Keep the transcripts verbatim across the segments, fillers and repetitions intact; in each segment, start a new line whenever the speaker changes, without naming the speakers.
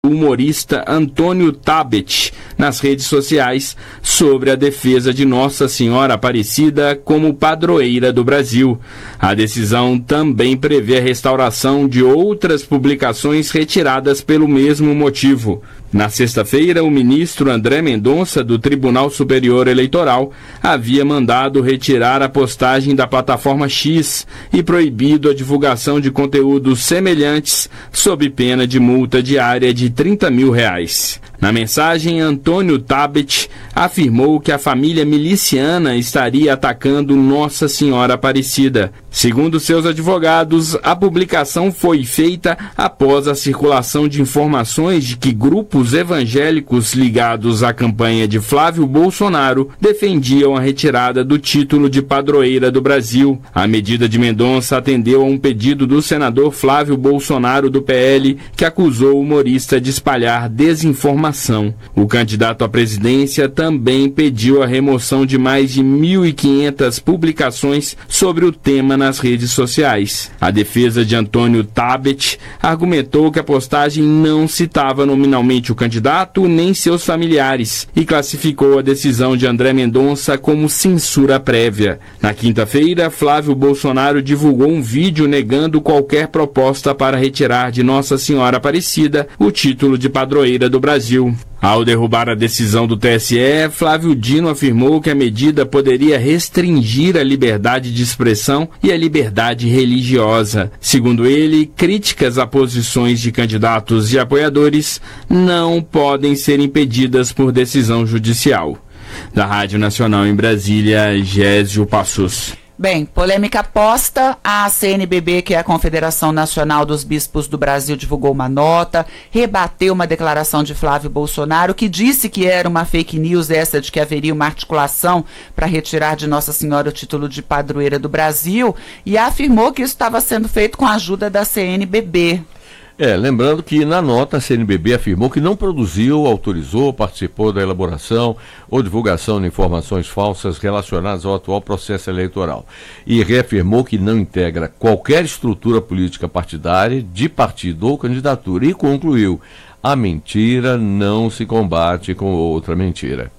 o humorista Antônio Tabet nas redes sociais sobre a defesa de Nossa Senhora Aparecida como padroeira do Brasil. A decisão também prevê a restauração de outras publicações retiradas pelo mesmo motivo. Na sexta-feira, o ministro André Mendonça, do Tribunal Superior Eleitoral, havia mandado retirar a postagem da plataforma X e proibido a divulgação de conteúdos semelhantes sob pena de multa diária de trinta mil reais. Na mensagem, Antônio Tabet afirmou que a família miliciana estaria atacando Nossa Senhora Aparecida. Segundo seus advogados, a publicação foi feita após a circulação de informações de que grupos evangélicos ligados à campanha de Flávio Bolsonaro defendiam a retirada do título de padroeira do Brasil. A medida de Mendonça atendeu a um pedido do senador Flávio Bolsonaro do P L, que acusou o humorista de espalhar desinformação. O candidato à presidência também pediu a remoção de mais de mil e quinhentas publicações sobre o tema nas redes sociais. A defesa de Antônio Tabet argumentou que a postagem não citava nominalmente o candidato nem seus familiares e classificou a decisão de André Mendonça como censura prévia. Na quinta-feira, Flávio Bolsonaro divulgou um vídeo negando qualquer proposta para retirar de Nossa Senhora Aparecida o título de padroeira do Brasil. Ao derrubar a decisão do T S E, Flávio Dino afirmou que a medida poderia restringir a liberdade de expressão e a liberdade religiosa. Segundo ele, críticas a posições de candidatos e apoiadores não podem ser impedidas por decisão judicial. Da Rádio Nacional em Brasília, Gésio Passos.
Bem, polêmica posta, a C N B B, que é a Confederação Nacional dos Bispos do Brasil, divulgou uma nota, rebateu uma declaração de Flávio Bolsonaro, que disse que era uma fake news essa de que haveria uma articulação para retirar de Nossa Senhora o título de padroeira do Brasil, e afirmou que isso estava sendo feito com a ajuda da C N B B.
É, lembrando que na nota a C N B B afirmou que não produziu, autorizou, participou da elaboração ou divulgação de informações falsas relacionadas ao atual processo eleitoral e reafirmou que não integra qualquer estrutura política partidária, de partido ou candidatura e concluiu: a mentira não se combate com outra mentira.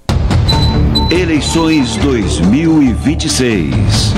Eleições dois mil e vinte e seis.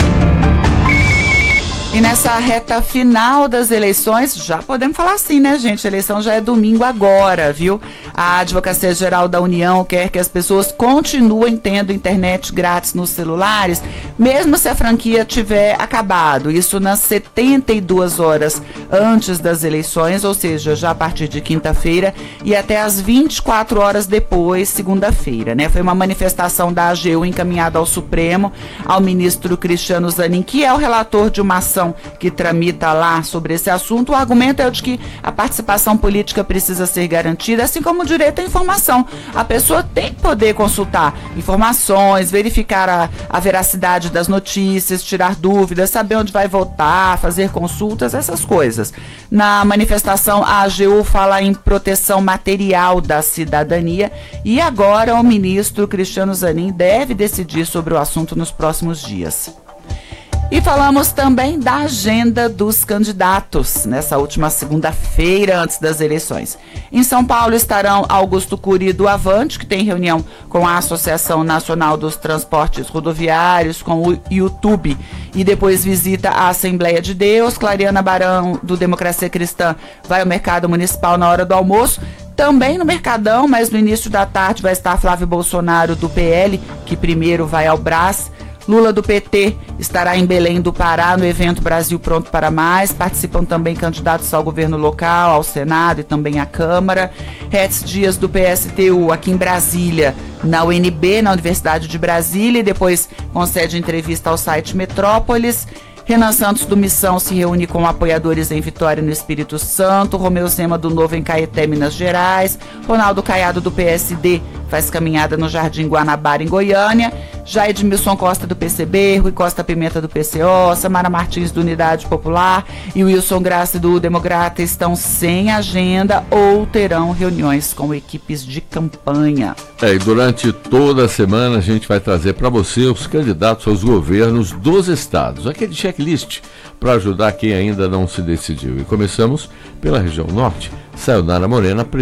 E nessa reta final das eleições, já podemos falar assim, né, gente? A eleição já é domingo agora, viu? A Advocacia Geral da União quer que as pessoas continuem tendo internet grátis nos celulares, mesmo se a franquia tiver acabado. Isso nas setenta e duas horas antes das eleições, ou seja, já a partir de quinta-feira e até as vinte e quatro horas depois, segunda-feira, né? Foi uma manifestação da A G U encaminhada ao Supremo, ao ministro Cristiano Zanin, que é o relator de uma ação que tramita lá sobre esse assunto. O argumento é o de que a participação política precisa ser garantida, assim como o direito à informação. A pessoa tem que poder consultar informações, verificar a, a veracidade das notícias, tirar dúvidas, saber onde vai votar, fazer consultas, essas coisas. Na manifestação, a A G U fala em proteção material da cidadania e agora o ministro Cristiano Zanin deve decidir sobre o assunto nos próximos dias. E falamos também da agenda dos candidatos nessa última segunda-feira antes das eleições. Em São Paulo estarão Augusto Cury do Avante, que tem reunião com a Associação Nacional dos Transportes Rodoviários, com o YouTube, e depois visita a Assembleia de Deus. Clariana Barão, do Democracia Cristã, vai ao Mercado Municipal na hora do almoço. Também no Mercadão, mas no início da tarde vai estar Flávio Bolsonaro do P L, que primeiro vai ao Brás. Lula do P T estará em Belém do Pará no evento Brasil Pronto para Mais. Participam também candidatos ao governo local, ao Senado e também à Câmara. Retz Dias do P S T U aqui em Brasília, na U N B, na Universidade de Brasília, e depois concede entrevista ao site Metrópolis. Renan Santos do Missão se reúne com apoiadores em Vitória, no Espírito Santo. Romeu Zema do Novo em Caeté, Minas Gerais. Ronaldo Caiado do P S D faz caminhada no Jardim Guanabara, em Goiânia. Já Edmilson Costa do P C B, Rui Costa Pimenta do P C O, Samara Martins do Unidade Popular e Wilson Graça do Democrata estão sem agenda ou terão reuniões com equipes de campanha.
É, e durante toda a semana a gente vai trazer para você os candidatos aos governos dos estados, aquele checklist para ajudar quem ainda não se decidiu. E começamos pela região norte. Sayonara Morena,